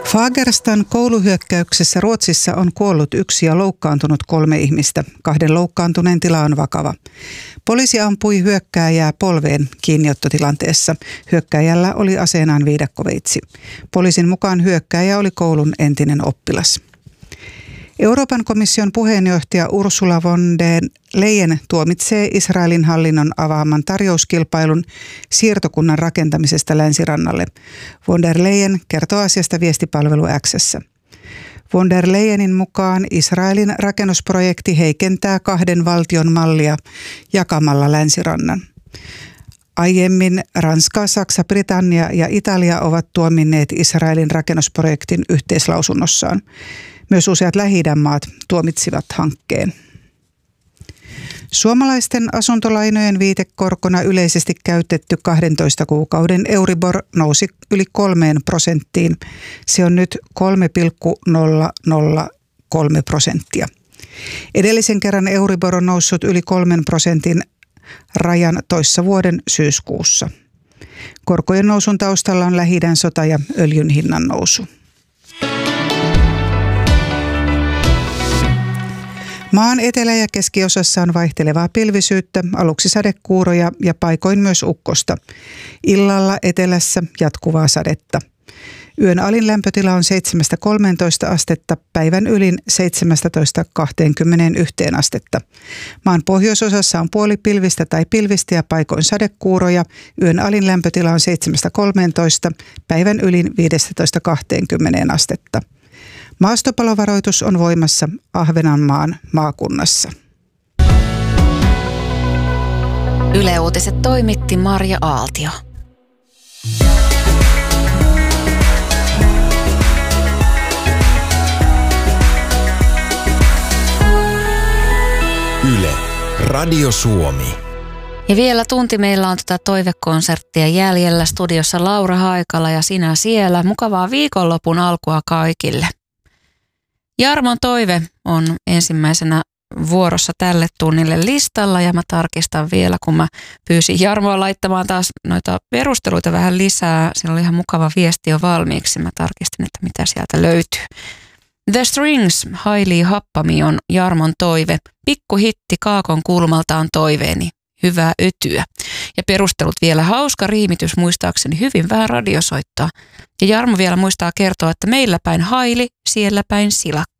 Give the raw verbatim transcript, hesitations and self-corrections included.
Fagerstan kouluhyökkäyksessä Ruotsissa on kuollut yksi ja loukkaantunut kolme ihmistä. Kahden loukkaantuneen tila on vakava. Poliisi ampui hyökkääjää polveen kiinniottotilanteessa. Hyökkääjällä oli aseenaan viidakkoveitsi. Poliisin mukaan hyökkääjä oli koulun entinen oppilas. Euroopan komission puheenjohtaja Ursula von der Leyen tuomitsee Israelin hallinnon avaaman tarjouskilpailun siirtokunnan rakentamisesta länsirannalle. Von der Leyen kertoo asiasta viestipalvelu X:ssä. Von der Leyenin mukaan Israelin rakennusprojekti heikentää kahden valtion mallia jakamalla länsirannan. Aiemmin Ranska, Saksa, Britannia ja Italia ovat tuominneet Israelin rakennusprojektin yhteislausunnossaan. Myös useat Lähi-idän maat tuomitsivat hankkeen. Suomalaisten asuntolainojen viitekorkona yleisesti käytetty kahdentoista kuukauden Euribor nousi yli kolmeen prosenttiin. Se on nyt kolme pilkku nolla nolla kolme prosenttia. Edellisen kerran Euribor on noussut yli kolmen prosentin rajan toissa vuoden syyskuussa. Korkojen nousun taustalla on Lähi-idän sota ja öljyn hinnan nousu. Maan etelä- ja keskiosassa on vaihtelevaa pilvisyyttä, aluksi sadekuuroja ja paikoin myös ukkosta. Illalla etelässä jatkuvaa sadetta. Yön alin lämpötila on seitsemästä kolmeentoista astetta, päivän ylin seitsemästätoista kahteenkymmeneenyhteen astetta. Maan pohjoisosassa on puolipilvistä tai pilvistä ja paikoin sadekuuroja. Yön alin lämpötila on seitsemästä kolmeentoista, päivän ylin viidestätoista kahteenkymmeneen astetta. Maastopalovaroitus on voimassa Ahvenanmaan maakunnassa. Yle Uutiset toimitti Marja Aaltio. Yle, Radio Suomi. Ja vielä tunti meillä on tätä toivekonserttia jäljellä. Studiossa Laura Haikala ja sinä siellä. Mukavaa viikonlopun alkua kaikille. Jarmon toive on ensimmäisenä vuorossa tälle tunnille listalla ja mä tarkistan vielä, kun mä pyysin Jarmoa laittamaan taas noita perusteluita vähän lisää. Siellä oli ihan mukava viesti jo valmiiksi. Mä tarkistin, että mitä sieltä löytyy. The Strings, Hailey Happami on Jarmon toive. Pikkuhitti Kaakon kulmalta on toiveeni. Hyvää ötyä. Ja perustelut vielä. Hauska riimitys muistaakseni, hyvin vähän radiosoittoa. Ja Jarmo vielä muistaa kertoa, että meillä päin Haili, siellä päin silakka.